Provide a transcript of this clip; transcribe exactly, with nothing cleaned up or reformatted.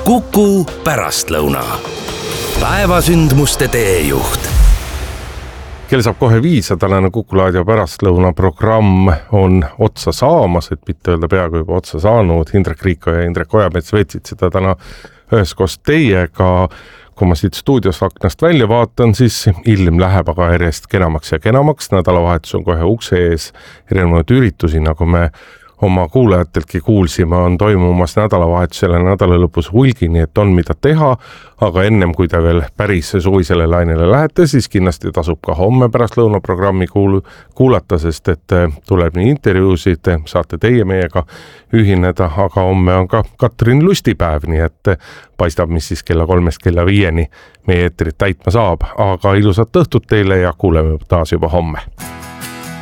Kuku pärastlõuna. Päevasündmuste teejuht. Kell saab kohe viis, tänane Kuku Raadio pärastlõuna programm on otsa saamas, et mitte öelda peaaegu juba otsa saanud. Indrek Riiko ja Indrek Ojamets veetsid seda täna üheskoos teiega. Kui ma siit stuudios aknast välja vaatan, siis ilm läheb aga järjest kenamaks ja kenamaks. Nädalavahetus on kohe ukse ees. Erinevaid üritusi, nagu me oma kuulajateltki kuulsime, on toimumas nädalavahetusele nädala lõpus hulgi, nii et on mida teha, aga ennem kui te veel päris suvisele lainele lähete, siis kindlasti tasub ka homme pärastlõuna programmi kuul- kuulata, sest et tuleb nii intervjuusid, saate teie meiega ühineda, aga homme on ka Katrin Lustipäev, nii et paistab, mis siis kella kolmest kella viieni meie eetrit täitma saab, aga ilusat õhtut teile ja kuuleme taas juba homme.